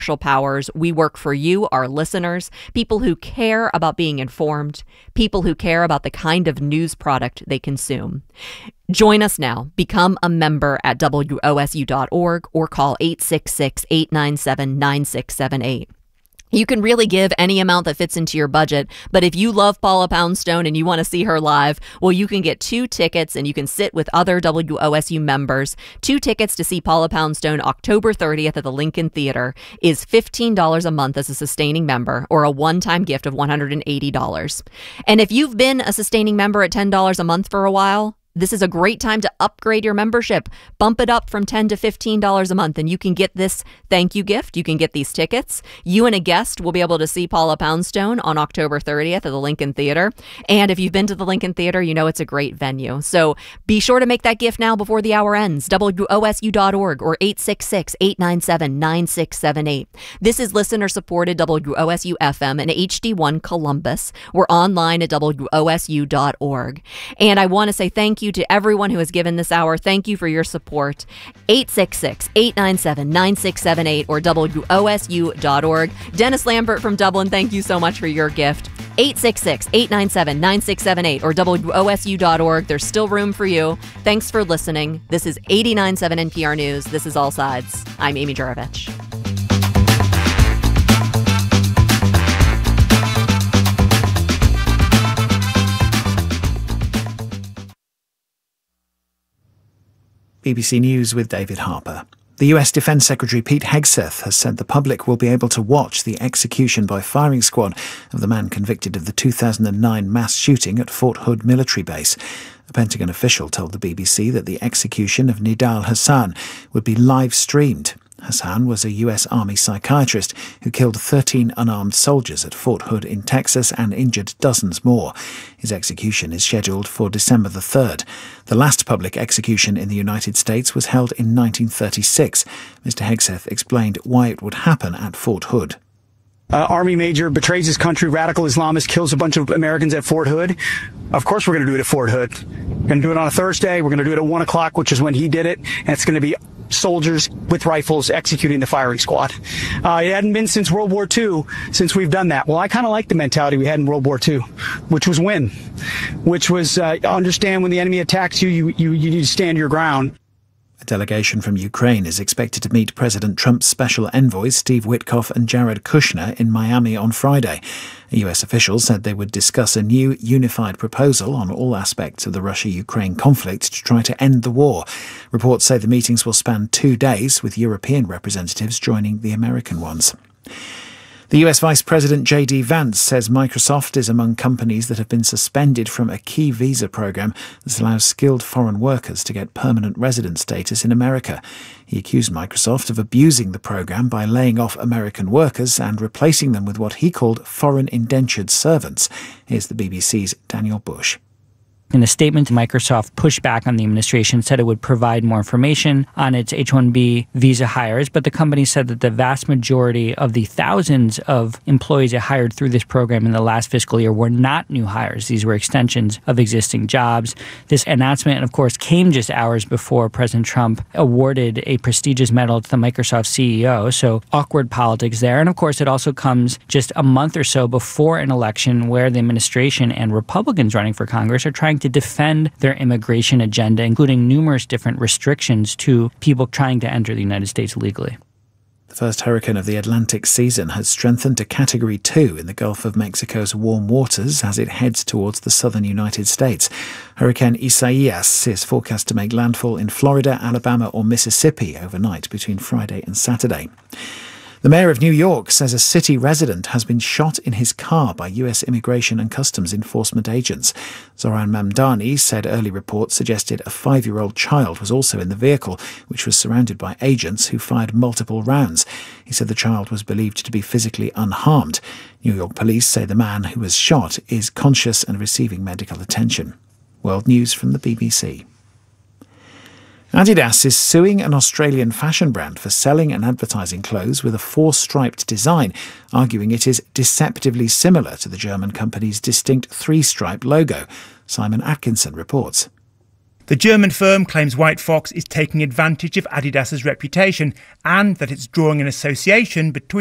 Powers. We work for you, our listeners, people who care about being informed, people who care about the kind of news product they consume. Join us now. Become a member at WOSU.org or call 866-897-9678. You can really give any amount that fits into your budget, but if you love Paula Poundstone and you want to see her live, well, you can get 2 tickets and you can sit with other WOSU members. 2 tickets to see Paula Poundstone October 30th at the Lincoln Theater is $15 a month as a sustaining member, or a one-time gift of $180. And if you've been a sustaining member at $10 a month for a while, this is a great time to upgrade your membership. Bump it up from $10 to $15 a month, and you can get this thank you gift. You can get these tickets. You and a guest will be able to see Paula Poundstone on October 30th at the Lincoln Theater. And if you've been to the Lincoln Theater, you know it's a great venue. So be sure to make that gift now before the hour ends. WOSU.org or 866-897-9678. This is listener-supported WOSU FM and HD1 Columbus. We're online at WOSU.org. And I want to say thank you to everyone who has given this hour. Thank you for your support. 866-897-9678 or WOSU.org. Dennis Lambert from Dublin, thank you so much for your gift. 866-897-9678 or WOSU.org. There's still room for you. Thanks for listening. This is 89.7 NPR News. This is All Sides. I'm Amy Juravich. BBC News with David Harper. The US Defence Secretary Pete Hegseth has said the public will be able to watch the execution by firing squad of the man convicted of the 2009 mass shooting at Fort Hood military base. A Pentagon official told the BBC that the execution of Nidal Hasan would be live-streamed. Hassan was a US Army psychiatrist who killed 13 unarmed soldiers at Fort Hood in Texas and injured dozens more. His execution is scheduled for December the 3rd. The last public execution in the United States was held in 1936. Mr. Hegseth explained why it would happen at Fort Hood. Army major betrays his country, radical Islamist, kills a bunch of Americans at Fort Hood. Of course we're going to do it at Fort Hood. We're going to do it on a Thursday. We're going to do it at 1 o'clock, which is when he did it. And it's going to be soldiers with rifles executing the firing squad. It hadn't been since World War II since we've done that. Well, I kind of like the mentality we had in World War II, which was win, which was understand when the enemy attacks you, you need to stand your ground. A delegation from Ukraine is expected to meet President Trump's special envoys Steve Witkoff and Jared Kushner in Miami on Friday. A US official said they would discuss a new unified proposal on all aspects of the Russia-Ukraine conflict to try to end the war. Reports say the meetings will span 2 days, with European representatives joining the American ones. The US Vice President J.D. Vance says Microsoft is among companies that have been suspended from a key visa program that allows skilled foreign workers to get permanent resident status in America. He accused Microsoft of abusing the program by laying off American workers and replacing them with what he called foreign indentured servants. Here's the BBC's Daniel Bush. In a statement, Microsoft pushed back on the administration, said it would provide more information on its H-1B visa hires, but the company said that the vast majority of the thousands of employees it hired through this program in the last fiscal year were not new hires. These were extensions of existing jobs. This announcement, of course, came just hours before President Trump awarded a prestigious medal to the Microsoft CEO, so awkward politics there. And of course, it also comes just a month or so before an election where the administration and Republicans running for Congress are trying to defend their immigration agenda, including numerous different restrictions to people trying to enter the United States legally. The first hurricane of the Atlantic season has strengthened to Category 2 in the Gulf of Mexico's warm waters as it heads towards the southern United States. Hurricane Isaias is forecast to make landfall in Florida, Alabama or Mississippi overnight between Friday and Saturday. The mayor of New York says a city resident has been shot in his car by US Immigration and Customs Enforcement agents. Zoran Mamdani said early reports suggested a 5-year-old child was also in the vehicle, which was surrounded by agents who fired multiple rounds. He said the child was believed to be physically unharmed. New York police say the man who was shot is conscious and receiving medical attention. World News from the BBC. Adidas is suing an Australian fashion brand for selling and advertising clothes with a 4-striped design, arguing it is deceptively similar to the German company's distinct 3-stripe logo. Simon Atkinson reports. The German firm claims White Fox is taking advantage of Adidas's reputation and that it's drawing an association between